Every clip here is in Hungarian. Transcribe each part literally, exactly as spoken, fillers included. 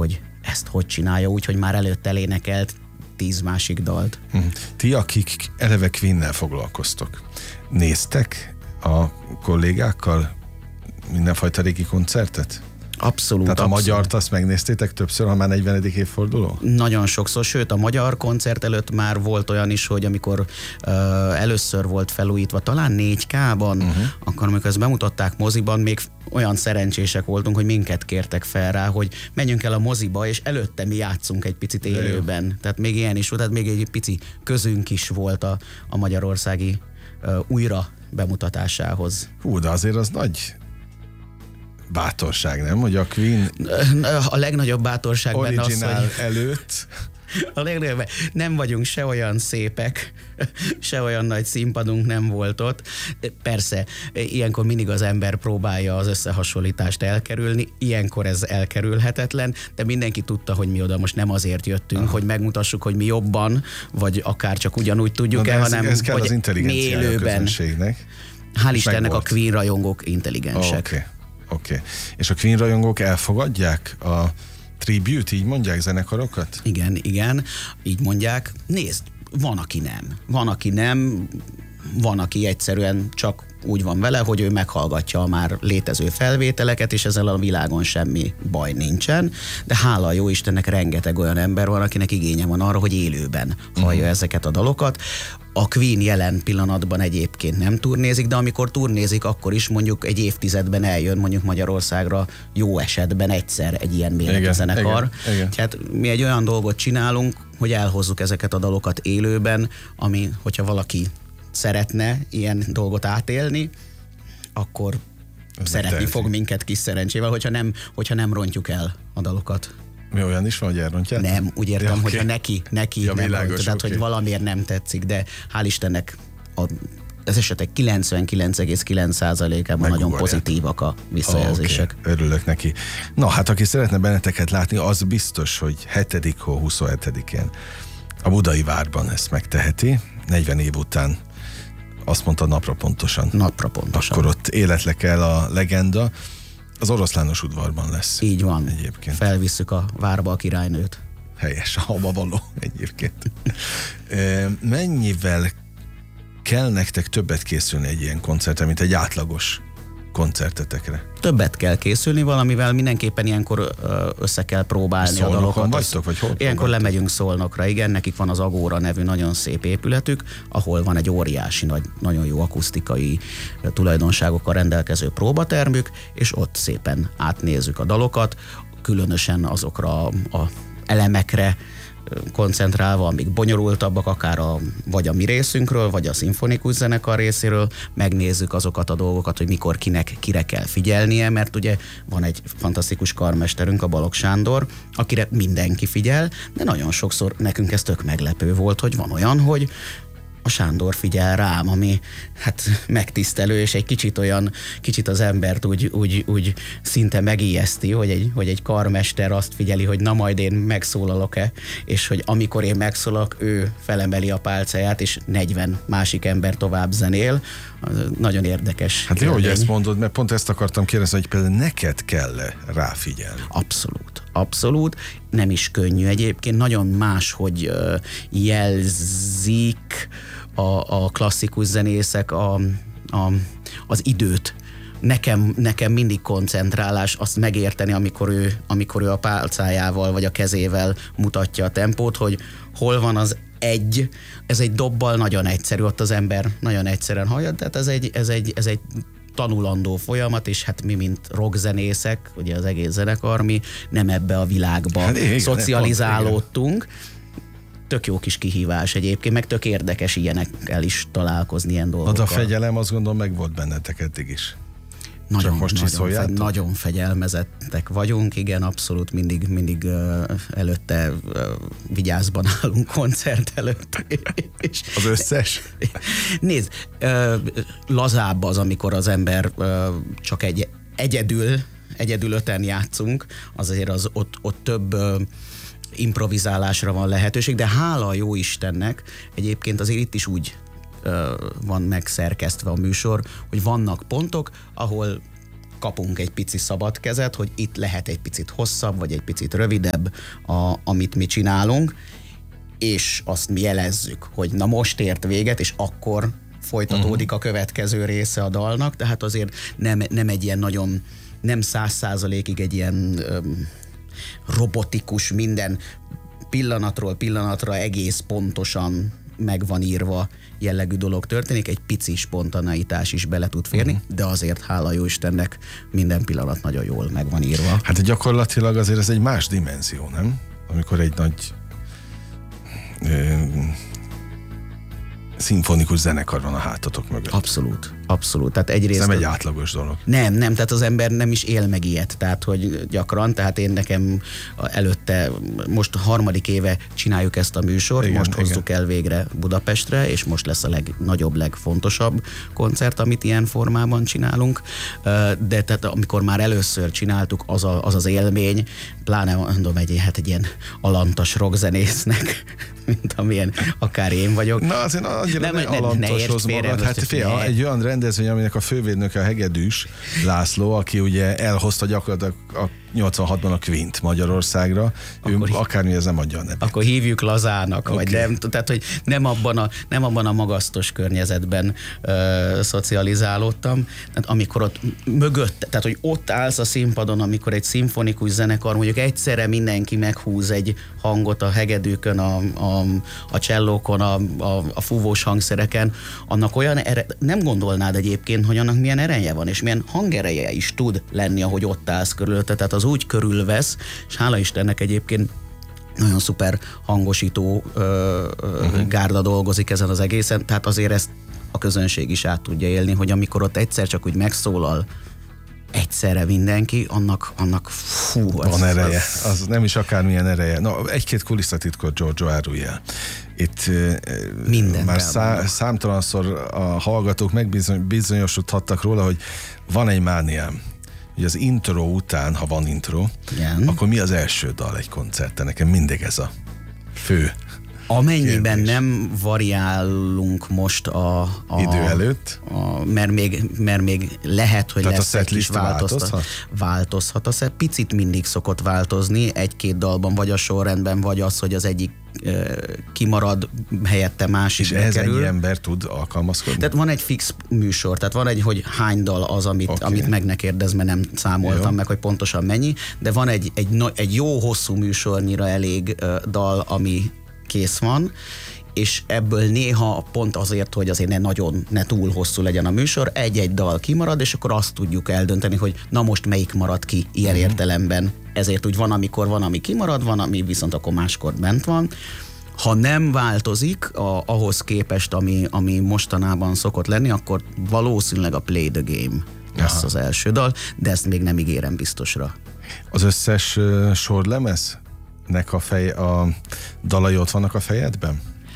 hogy ezt hogy csinálja, úgyhogy már előtte énekelt tíz másik dalt. Ti, akik eleve Queennel foglalkoztok, néztek a kollégákkal mindenfajta régi koncertet? Abszolút. Tehát a abszolút. magyart azt megnéztétek többször, ha már negyvenedik évforduló? Nagyon sokszor, sőt a magyar koncert előtt már volt olyan is, hogy amikor uh, először volt felújítva, talán négy ká-ban, uh-huh. akkor amikor ezt bemutatták moziban, még olyan szerencsések voltunk, hogy minket kértek fel rá, hogy menjünk el a moziba, és előtte mi játszunk egy picit élőben. Tehát még ilyen is volt, tehát még egy pici közünk is volt a, a magyarországi uh, újra bemutatásához. Hú, de azért az nagy bátorság, nem? Hogy a Queen a legnagyobb bátorság benne az, hogy előtt a legnagyobb, nem vagyunk se olyan szépek, se olyan nagy színpadunk nem volt ott. Persze, ilyenkor mindig az ember próbálja az összehasonlítást elkerülni, ilyenkor ez elkerülhetetlen, de mindenki tudta, hogy mi oda most nem azért jöttünk, aha. hogy megmutassuk, hogy mi jobban, vagy akár csak ugyanúgy tudjuk-e, ez, hanem ez kell hogy az intelligenciája a közönségnek. Hál' Istennek a Queen rajongók intelligensek. Oh, Oké, okay. okay. És a Queen rajongók elfogadják a tribute, így mondják zenekarokat? Igen, igen, így mondják. Nézd, van, aki nem. Van, aki nem, van, aki egyszerűen csak úgy van vele, hogy ő meghallgatja a már létező felvételeket, és ezzel a világon semmi baj nincsen, de hála a jó Istennek rengeteg olyan ember van, akinek igénye van arra, hogy élőben hallja uh-huh. ezeket a dalokat. A Queen jelen pillanatban egyébként nem turnézik, de amikor turnézik, akkor is mondjuk egy évtizedben eljön mondjuk Magyarországra jó esetben egyszer egy ilyen méretű zenekar. Igen, igen. Tehát mi egy olyan dolgot csinálunk, hogy elhozzuk ezeket a dalokat élőben, ami, hogyha valaki szeretne ilyen dolgot átélni, akkor ez szeretni fog minket kis szerencsével, hogyha nem, hogyha nem rontjuk el a dalokat. Mi olyan is van, hogy elrontják? Nem, úgy értem, ja, okay. hogyha neki, neki ja, nem világos, rontja, tehát okay. hogy valamiért nem tetszik, de hál' Istennek a, az esetek kilencvenkilenc egész kilenc százalékában nagyon pozitívak a visszajelzések. Oh, okay. Örülök neki. Na hát, aki szeretne benneteket látni, az biztos, hogy hetedik hó huszonhetedikén a Budai Várban ezt megteheti, negyven év után. Azt mondta napra pontosan. Napra pontosan. Akkor ott életle el a legenda. Az Oroszlános udvarban lesz. Így van. Egyébként. Felvisszük a várba a királynőt. Helyes, a havavaló egyébként. Mennyivel kell nektek többet készülni egy ilyen koncertre, mint egy átlagos koncertetekre? Többet kell készülni valamivel, mindenképpen ilyenkor össze kell próbálni Szolnokon a dalokat. vagytok, vagy hol Ilyenkor vagytok? lemegyünk Szolnokra, igen, nekik van az Agóra nevű nagyon szép épületük, ahol van egy óriási, nagy, nagyon jó akusztikai tulajdonságokkal rendelkező próbatermük, és ott szépen átnézzük a dalokat, különösen azokra a elemekre koncentrálva, amik bonyolultabbak, akár a, vagy a mi részünkről, vagy a szimfonikus zenekar részéről, megnézzük azokat a dolgokat, hogy mikor kinek, kire kell figyelnie, mert ugye van egy fantasztikus karmesterünk, a Balogh Sándor, akire mindenki figyel, de nagyon sokszor nekünk ez tök meglepő volt, hogy van olyan, hogy a Sándor figyel rám, ami hát megtisztelő, és egy kicsit olyan, kicsit az embert úgy, úgy, úgy szinte megijeszti, hogy egy, hogy egy karmester azt figyeli, hogy na majd én megszólalok-e, és hogy amikor én megszólalok, ő felemeli a pálcáját, és negyven másik ember tovább zenél. Nagyon érdekes. Hát jó, hogy ezt mondod, mert pont ezt akartam kérdezni, hogy például neked kell ráfigyelni. Abszolút. Abszolút. Nem is könnyű egyébként. Nagyon más, hogy uh, jelzik a, a klasszikus zenészek a, a, az időt. Nekem, nekem mindig koncentrálás azt megérteni, amikor ő, amikor ő a pálcájával vagy a kezével mutatja a tempót, hogy hol van az egy, ez egy dobbal nagyon egyszerű, ott az ember nagyon egyszerűen hallja, tehát ez egy, ez egy, ez egy tanulandó folyamat, és hát mi, mint rockzenészek, ugye az egész zenekar, mi nem ebbe a világba hát igen, szocializálódtunk. Tök jó kis kihívás egyébként, meg tök érdekes ilyenekkel is találkozni, ilyen dolgokkal. Az a fegyelem, azt gondolom, meg volt bennetek eddig is. Nagyon, most nagyon, fe, nagyon fegyelmezettek vagyunk, igen, abszolút mindig, mindig uh, előtte uh, vigyázban állunk koncert előtt. És az összes? Nézd, uh, lazább az, amikor az ember uh, csak egy egyedül, egyedül öten játszunk, azért az ott, ott több uh, improvizálásra van lehetőség, de hála a jó Istennek, egyébként azért itt is úgy van megszerkesztve a műsor, hogy vannak pontok, ahol kapunk egy pici szabad kezet, hogy itt lehet egy picit hosszabb, vagy egy picit rövidebb, a, amit mi csinálunk, és azt mi jelezzük, hogy na most ért véget, és akkor folytatódik a következő része a dalnak, tehát azért nem, nem egy ilyen nagyon, nem száz százalékig egy ilyen öm, robotikus, minden pillanatról pillanatra egész pontosan meg van írva jellegű dolog történik, egy pici spontaneitás is bele tud férni, uh-huh. de azért hála jó Istennek minden pillanat nagyon jól meg van írva. Hát gyakorlatilag azért ez egy más dimenzió, nem? Amikor egy nagy ö, szimfonikus zenekar van a hátatok mögött. Abszolút, abszolút. Tehát egyrészt ez nem egy átlagos dolog. Nem, nem, tehát az ember nem is él meg ilyet, tehát hogy gyakran, tehát én nekem előtte, most a harmadik éve csináljuk ezt a műsort, igen, most hoztuk igen. el végre Budapestre, és most lesz a legnagyobb, legfontosabb koncert, amit ilyen formában csinálunk, de tehát amikor már először csináltuk, az a, az, az élmény, pláne mondom egy, hát egy ilyen alantas rockzenésznek, mint amilyen akár én vagyok. Na azért annyira nem, ne, alantoshoz ne magad. Hát fél, egy olyan rendezvény, aminek a fővédnöke a Hegedűs László, aki ugye elhozta gyakorlatilag a nyolcvanhatban a Quint Magyarországra, akkor ő akármi ez nem adja a nevét. Akkor hívjuk lazának, okay. vagy nem, tehát hogy nem abban a, nem abban a magasztos környezetben ö, szocializálódtam, tehát amikor ott mögött, tehát hogy ott állsz a színpadon, amikor egy szimfonikus zenekar, mondjuk egyszerre mindenki meghúz egy hangot a hegedűkön, a, a, a csellókon, a, a, a fúvós hangszereken, annak olyan ere, nem gondolnád egyébként, hogy annak milyen ereje van, és milyen hangereje is tud lenni, ahogy ott állsz körülötte, tehát az úgy körülvesz, és hála Istennek egyébként nagyon szuper hangosító ö, uh-huh. gárda dolgozik ezen az egészen, tehát azért ezt a közönség is át tudja élni, hogy amikor ott egyszer csak úgy megszólal egyszerre mindenki, annak, annak fú, van az, ereje, az... az nem is akármilyen ereje. Na, egy-két kulisszatitkot, Giorgio, árulj el. Itt minden már szá, számtalanszor a hallgatók megbizonyosodhattak róla, hogy van egy mániám. Ugye az intro után, ha van intro, igen. akkor mi az első dal egy koncerten? Nekem mindig ez a fő Amennyiben kérdés. Nem variálunk most a... a idő előtt? A, mert, még, mert még lehet, hogy tehát lesz egy kis változhat? Változhat. A set picit mindig szokott változni, egy-két dalban, vagy a sorrendben, vagy az, hogy az egyik e, kimarad, helyette másik. És ehhez ennyi ember tud alkalmazkodni? Tehát van egy fix műsor, tehát van egy, hogy hány dal az, amit, okay. amit meg ne kérdezz, mert nem számoltam jó. meg, hogy pontosan mennyi, de van egy, egy, egy jó hosszú műsornyira elég uh, dal, ami kész van, és ebből néha pont azért, hogy azért ne nagyon, ne túl hosszú legyen a műsor, egy-egy dal kimarad, és akkor azt tudjuk eldönteni, hogy na most melyik marad ki ilyen uh-huh. értelemben. Ezért úgy van, amikor van, ami kimarad, van, ami viszont akkor máskor bent van. Ha nem változik a, ahhoz képest, ami, ami mostanában szokott lenni, akkor valószínűleg a Play the Game lesz Aha. az első dal, de ezt még nem ígérem biztosra. Az összes uh, sorlemez? Nek a, fej, a dalai ott vannak a fejedben?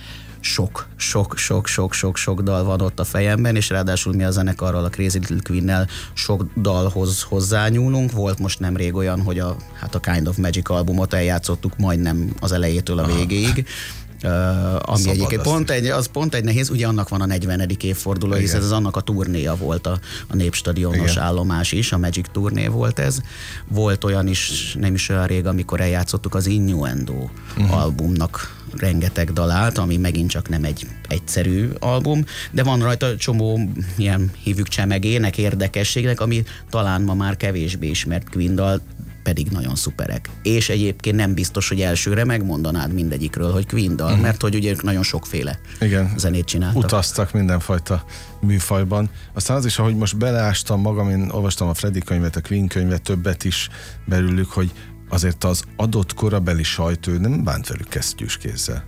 Sok, sok, sok, sok, sok, sok dal van ott a fejemben, és ráadásul mi a zenekarral, a Crazy Little Queen-nel sok dalhoz hozzányúlunk. Volt most nemrég olyan, hogy a, hát a Kind of Magic albumot eljátszottuk majdnem az elejétől a végéig. Uh, ami Szabad egyébként pont egy, az pont egy nehéz, ugye annak van a negyvenedik évforduló, hisz ez annak a turnéja volt, a, a Népstadionos Igen. állomás is, a Magic turné volt ez. Volt olyan is, nem is olyan rég, amikor eljátszottuk az Innuendo uh-huh. albumnak rengeteg dalát, ami megint csak nem egy egyszerű album, de van rajta csomó ilyen hívjuk csemegének, érdekességnek, ami talán ma már kevésbé ismert Queen dal, pedig nagyon szuperek. És egyébként nem biztos, hogy elsőre megmondanád mindegyikről, hogy Queen dal, uh-huh. mert hogy ugye nagyon sokféle Igen. zenét csináltak. Utaztak mindenfajta műfajban. Aztán az is, ahogy most beleástam magam, én olvastam a Freddie könyvet, a Queen könyvet, többet is belőlük, hogy azért az adott korabeli sajtó nem bánt velük kesztyűs kézzel.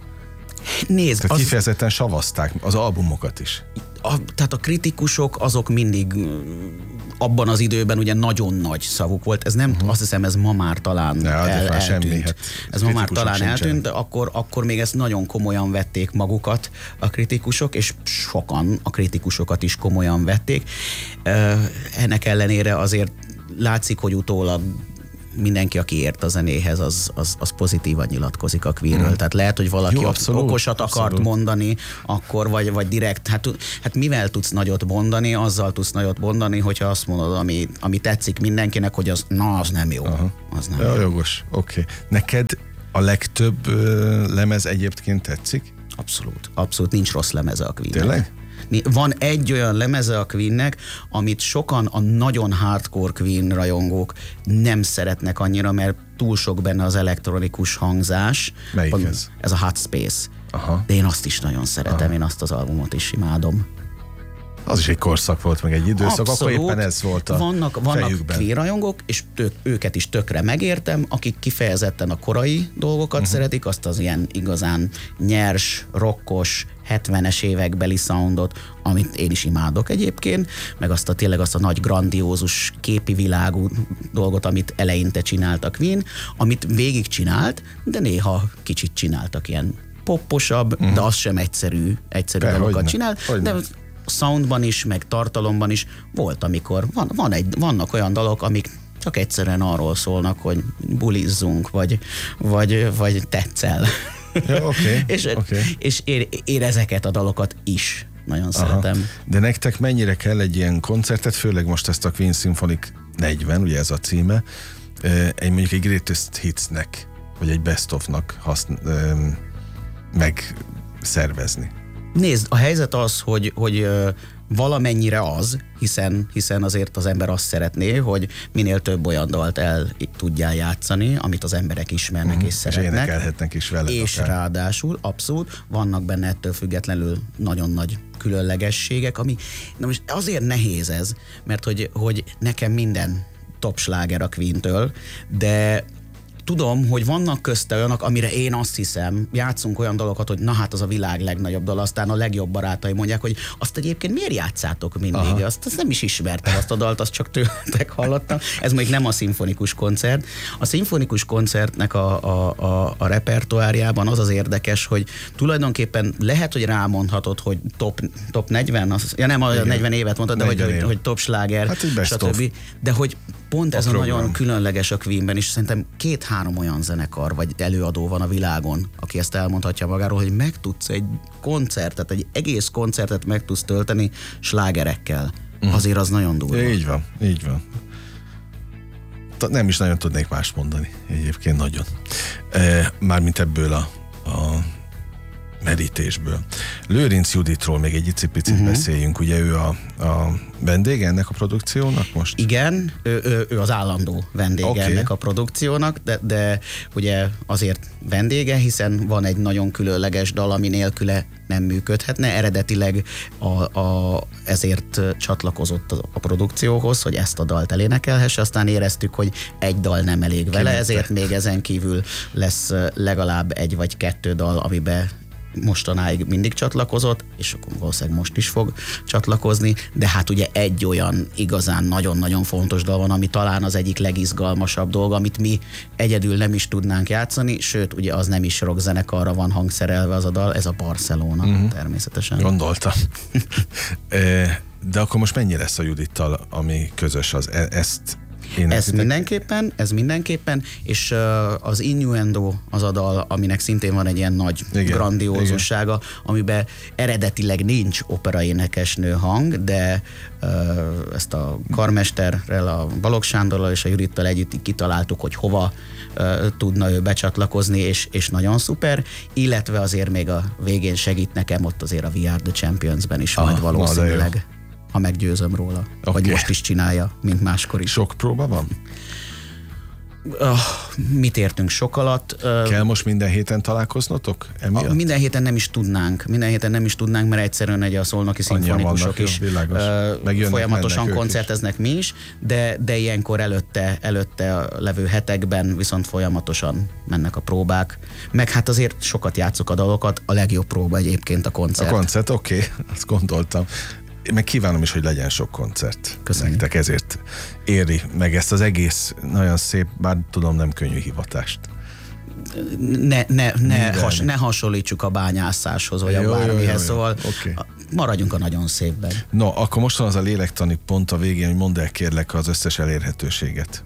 Nézd, tehát az... kifejezetten savazták az albumokat is. A, tehát a kritikusok azok mindig abban az időben ugye nagyon nagy szavuk volt. Ez nem, uh-huh. azt hiszem, ez ma már talán el, eltűnt. Semmi, hát ez ma már talán sincsen. eltűnt, de akkor, akkor még ezt nagyon komolyan vették magukat a kritikusok, és sokan a kritikusokat is komolyan vették. Ennek ellenére azért látszik, hogy utólag mindenki, aki ért a zenéhez, az, az, az pozitívan nyilatkozik a Queenről. Mm. Tehát lehet, hogy valaki Jó, abszolút, okosat abszolút. akart mondani, akkor vagy, vagy direkt, hát, hát mivel tudsz nagyot mondani, azzal tudsz nagyot mondani, hogyha azt mondod, ami, ami tetszik mindenkinek, hogy az, na, az nem jó. Aha. Az nem ja, jó. Jogos, oké. Okay. Neked a legtöbb ö, lemez egyébként tetszik? Abszolút. Abszolút nincs rossz lemeze a Queennek. Tényleg? Van egy olyan lemeze a Queennek, amit sokan a nagyon hardcore Queen rajongók nem szeretnek annyira, mert túl sok benne az elektronikus hangzás. Melyik ez? Ez a Hot Space. Aha. De én azt is nagyon szeretem, Aha. én azt az albumot is imádom. Az is egy korszak volt, meg egy időszak, Abszolút. Akkor éppen ez volt a Vannak, vannak Queen rajongók, és tök, őket is tökre megértem, akik kifejezetten a korai dolgokat uh-huh. szeretik, azt az ilyen igazán nyers, rockos, hetvenes évekbeli soundot, amit én is imádok egyébként, meg azt a tényleg azt a nagy grandiózus képi világú dolgot, amit eleinte csinált a Queen, amit végig csinált, de néha kicsit csináltak ilyen popposabb, uh-huh. de az sem egyszerű, egyszerű Be, dolgokat hogyne, csinál, hogyne. de soundban is, meg tartalomban is volt, amikor van, van egy, vannak olyan dalok, amik csak egyszerűen arról szólnak, hogy bulizzunk, vagy, vagy, vagy tetszel. Ja, okay, és okay. és én, én ezeket a dalokat is nagyon Aha. szeretem. De nektek mennyire kell egy ilyen koncertet, főleg most ezt a Queen Symphonic negyven, ugye ez a címe, egy mondjuk egy Greatest Hitsnek, vagy egy Best Of-nak haszn- megszervezni? Nézd, a helyzet az, hogy, hogy valamennyire az, hiszen, hiszen azért az ember azt szeretné, hogy minél több olyan dalt el tudjál játszani, amit az emberek ismernek uh-huh. és szeretnek. És énekelhetnek is vele. És akár. Ráadásul abszolút vannak benne ettől függetlenül nagyon nagy különlegességek, ami na most azért nehéz ez, mert hogy, hogy nekem minden top sláger a Queen-től, de tudom, hogy vannak közte olyanok, amire én azt hiszem, játszunk olyan dalokat, hogy na hát az a világ legnagyobb dal, aztán a legjobb barátai mondják, hogy azt egyébként miért játszátok mindig? Azt, azt nem is ismertem azt a dalt, azt csak tőletek hallottam. Ez még nem a szimfonikus koncert. A szimfonikus koncertnek a, a, a, a repertoárjában az az érdekes, hogy tulajdonképpen lehet, hogy rámondhatod, hogy top, top negyven, az, ja nem, a Igen. negyven évet mondtad, de hogy, hogy, hogy top sláger, hát, stb. De hogy pont ez a, a nagyon különleges a Queenben, és szerintem két-három olyan zenekar vagy előadó van a világon, aki ezt elmondhatja magáról, hogy meg tudsz egy koncertet, egy egész koncertet meg tudsz tölteni slágerekkel. Mm. Azért az nagyon durva. Így van, így van. Nem is nagyon tudnék mást mondani, egyébként nagyon. E, mármint ebből a, a merítésből. Lőrinc Juditról még egy icipicit uh-huh. beszéljünk, ugye ő a, a vendége ennek a produkciónak most? Igen, ő, ő, ő az állandó vendége okay. ennek a produkciónak, de, de ugye azért vendége, hiszen van egy nagyon különleges dal, ami nélküle nem működhetne. Eredetileg a, a, ezért csatlakozott a, a produkcióhoz, hogy ezt a dalt elénekelhesse, aztán éreztük, hogy egy dal nem elég vele, Kimette. Ezért még ezen kívül lesz legalább egy vagy kettő dal, amiben mostanáig mindig csatlakozott, és akkor valószínűleg most is fog csatlakozni, de hát ugye egy olyan igazán nagyon-nagyon fontos dal van, ami talán az egyik legizgalmasabb dolga, amit mi egyedül nem is tudnánk játszani, sőt, ugye az nem is rockzenekarra van hangszerelve az a dal, ez a Barcelona uh-huh. természetesen. Gondoltam. De akkor most mennyi lesz a Judittal, ami közös az? Ezt Ez mindenképpen, ez mindenképpen, és uh, az Innuendo az a dal, aminek szintén van egy ilyen nagy igen, grandiózussága, igen. amiben eredetileg nincs operaénekesnő hang, de uh, ezt a karmesterrel, a Balogh Sándorral és a Judittal együtt kitaláltuk, hogy hova uh, tudna ő becsatlakozni, és, és nagyon szuper, illetve azért még a végén segít nekem ott azért a We Are The Champions-ben is ah, majd valószínűleg. Ha meggyőzöm róla, okay. hogy most is csinálja, mint máskor is. Sok próba van? Uh, mit értünk sok alatt? Uh, Kell most minden héten találkoznotok emiatt? A, minden héten nem is tudnánk. Minden héten nem is tudnánk, mert egyszerűen egy a szolnoki szimfonikusok is uh, folyamatosan koncerteznek mi is, de, de ilyenkor előtte, előtte a levő hetekben viszont folyamatosan mennek a próbák. Meg hát azért sokat játszok a dalokat, a legjobb próba egyébként a koncert. A koncert, oké, okay. Azt gondoltam. Meg kívánom is, hogy legyen sok koncert. Köszönjük. Nektek ezért éri meg ezt az egész nagyon szép, bár tudom, nem könnyű hivatást. Ne, ne, ne, has, ne hasonlítsuk a bányászáshoz, vagy jó, a bármihez, jó, jó, jó. Szóval okay. maradjunk a nagyon szépben. No, akkor most van az a lélektani pont a végén, hogy mondd el kérlek az összes elérhetőséget.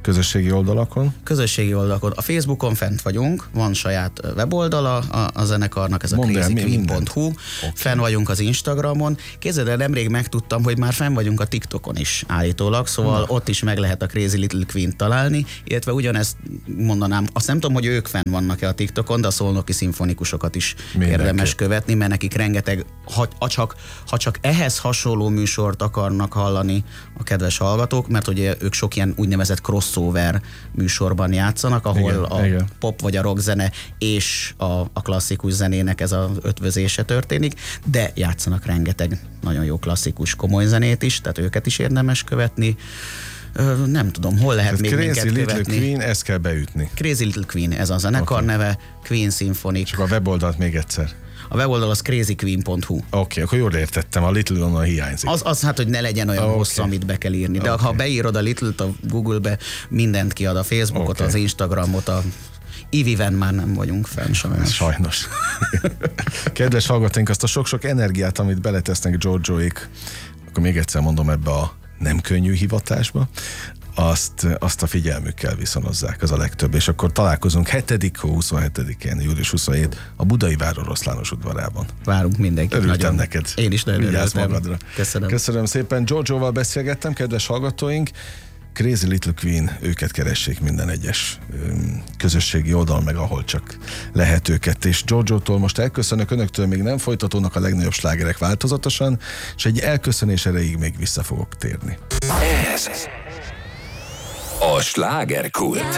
Közösségi oldalakon? Közösségi oldalakon. A Facebookon fent vagyunk, van saját weboldala a, a zenekarnak, ez a crazy queen pont hu. Okay. Fenn vagyunk az Instagramon. Képzeld el, nemrég megtudtam, hogy már fenn vagyunk a TikTokon is állítólag, szóval Na. ott is meg lehet a Crazy Little Queen találni, illetve ugyanezt mondanám, azt nem tudom, hogy ők fenn vannak-e a TikTokon, de a szolnoki szimfonikusokat is Mindenki. érdemes követni, mert nekik rengeteg, ha, ha, csak, ha csak ehhez hasonló műsort akarnak hallani a kedves hallgatók, mert ugye ők sok ilyen úgynevezett crossover műsorban játszanak, ahol igen, a igen. pop vagy a rock zene és a, a klasszikus zenének ez az ötvözése történik, de játszanak rengeteg nagyon jó klasszikus komoly zenét is, tehát őket is érdemes követni. Ö, nem tudom, hol lehet tehát még Crazy minket Little követni. Queen, ezt kell beütni. Crazy Little Queen, ez a zenekar okay. neve, Queen Symphonic. Csak a weboldalt még egyszer. A weboldal az crazy queen pont hu. Oké, okay, akkor jól értettem, a Little onnan hiányzik. Az, az hát, hogy ne legyen olyan okay. hosszú, amit be kell írni. De okay. ha beírod a Little-t a Google-be, mindent kiad, a Facebookot, okay. az Instagramot, a Iviven már nem vagyunk fenn, sajnos. Sajnos. Kedves hallgatóink, azt a sok-sok energiát, amit beletesznek Giorgioék, akkor még egyszer mondom, ebbe a nem könnyű hivatásba, azt, azt a figyelmükkel viszonozzák, az a legtöbb. És akkor találkozunk hetedike hó huszonhetedikén, július huszonhetedikén a Budai Vár Oroszlános udvarában. Várunk mindenkit. Örültem nagyon. neked. Én is nagyon Vigyázz örültem. magadra. Köszönöm. Köszönöm szépen. Giorgioval beszélgettem, kedves hallgatóink. Crazy Little Queen, őket keressék minden egyes közösségi oldalon, meg ahol csak lehet őket. És Giorgiótól most elköszönök, önöktől még nem folytatódnak a legnagyobb slágerek változatosan, és egy elköszönés erejéig még vissza fogok térni. Ez a Slágerkult.